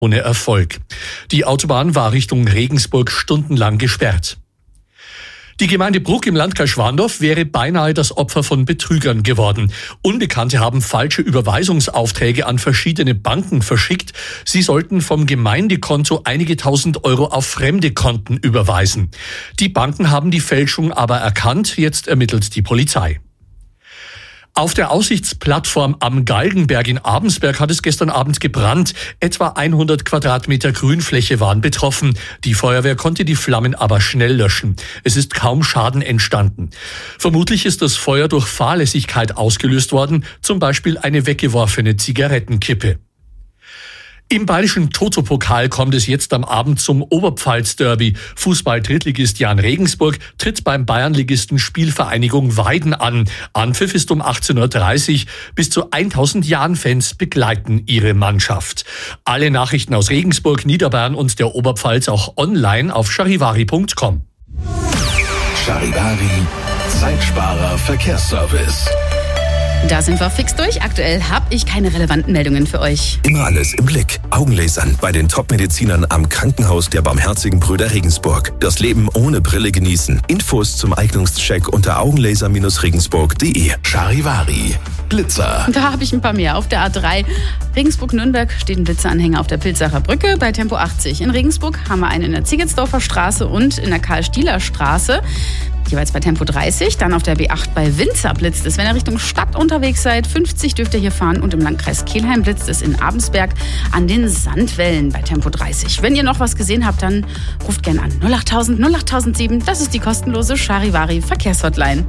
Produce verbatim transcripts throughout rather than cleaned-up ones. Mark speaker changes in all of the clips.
Speaker 1: ohne Erfolg. Die Autobahn war Richtung Regensburg stundenlang gesperrt. Die Gemeinde Bruck im Landkreis Schwandorf wäre beinahe das Opfer von Betrügern geworden. Unbekannte haben falsche Überweisungsaufträge an verschiedene Banken verschickt. Sie sollten vom Gemeindekonto einige tausend Euro auf fremde Konten überweisen. Die Banken haben die Fälschung aber erkannt. Jetzt ermittelt die Polizei. Auf der Aussichtsplattform am Galgenberg in Abensberg hat es gestern Abend gebrannt. Etwa hundert Quadratmeter Grünfläche waren betroffen. Die Feuerwehr konnte die Flammen aber schnell löschen. Es ist kaum Schaden entstanden. Vermutlich ist das Feuer durch Fahrlässigkeit ausgelöst worden, zum Beispiel eine weggeworfene Zigarettenkippe. Im bayerischen Toto-Pokal kommt es jetzt am Abend zum Oberpfalz-Derby. Fußball-Drittligist Jan Regensburg tritt beim Bayernligisten Spielvereinigung Weiden an. Anpfiff ist um achtzehn Uhr dreißig. Bis zu tausend Jan-Fans begleiten ihre Mannschaft. Alle Nachrichten aus Regensburg, Niederbayern und der Oberpfalz auch online auf charivari punkt com.
Speaker 2: Charivari, Zeitsparer Verkehrsservice.
Speaker 3: Da sind wir fix durch. Aktuell habe ich keine relevanten Meldungen für euch.
Speaker 2: Immer alles im Blick. Augenlasern bei den Top-Medizinern am Krankenhaus der Barmherzigen Brüder Regensburg. Das Leben ohne Brille genießen. Infos zum Eignungscheck unter augenlaser Regensburg punkt de. Charivari. Blitzer.
Speaker 3: Da habe ich ein paar mehr. Auf der A drei Regensburg-Nürnberg steht ein Blitzeranhänger auf der Pilzacher Brücke bei Tempo achtzig. In Regensburg haben wir einen in der Ziegelsdorfer Straße und in der Karl-Stieler Straße. Jeweils bei Tempo dreißig, dann auf der B acht bei Winzer blitzt es. Wenn ihr Richtung Stadt unterwegs seid, fünfzig dürft ihr hier fahren und im Landkreis Kelheim blitzt es in Abensberg an den Sandwellen bei Tempo dreißig. Wenn ihr noch was gesehen habt, dann ruft gerne an null achttausend null achttausendsieben. Das ist die kostenlose Charivari Verkehrshotline.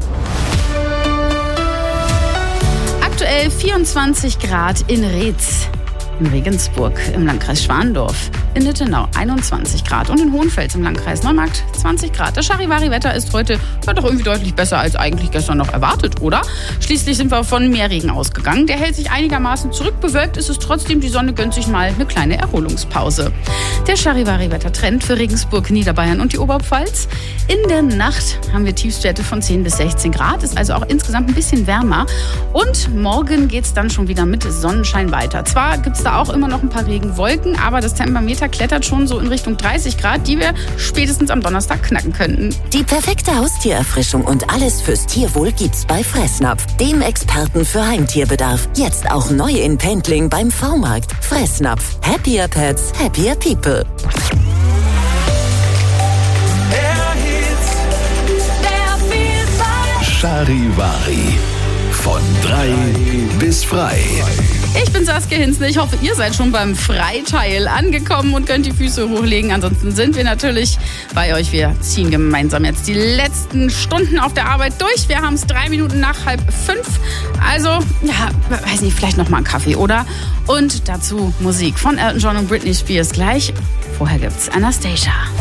Speaker 3: Aktuell vierundzwanzig Grad in Reetz. In Regensburg im Landkreis Schwandorf, in Littenau einundzwanzig Grad und in Hohenfels im Landkreis Neumarkt zwanzig Grad. Das Charivari-Wetter ist heute ja, doch irgendwie deutlich besser als eigentlich gestern noch erwartet, oder? Schließlich sind wir von mehr Regen ausgegangen. Der hält sich einigermaßen zurück. Bewölkt ist es trotzdem. Die Sonne gönnt sich mal eine kleine Erholungspause. Der Charivari-Wetter-Trend für Regensburg, Niederbayern und die Oberpfalz. In der Nacht haben wir Tiefstwerte von zehn bis sechzehn Grad. Ist also auch insgesamt ein bisschen wärmer. Und morgen geht es dann schon wieder mit Sonnenschein weiter. Zwar gibt es da auch immer noch ein paar Regenwolken, aber das Thermometer klettert schon so in Richtung dreißig Grad, die wir spätestens am Donnerstag knacken könnten.
Speaker 4: Die perfekte Haustiererfrischung und alles fürs Tierwohl gibt's bei Fressnapf, dem Experten für Heimtierbedarf. Jetzt auch neu in Pendling beim V-Markt. Fressnapf. Happier Pets, happier People.
Speaker 2: Charivari. Von drei bis frei.
Speaker 3: Ich bin Saskia Hinzle. Ich hoffe, ihr seid schon beim Freiteil angekommen und könnt die Füße hochlegen. Ansonsten sind wir natürlich bei euch. Wir ziehen gemeinsam jetzt die letzten Stunden auf der Arbeit durch. Wir haben es drei Minuten nach halb fünf. Also, ja, weiß nicht, vielleicht noch mal einen Kaffee, oder? Und dazu Musik von Elton John und Britney Spears gleich. Vorher gibt's Anastasia.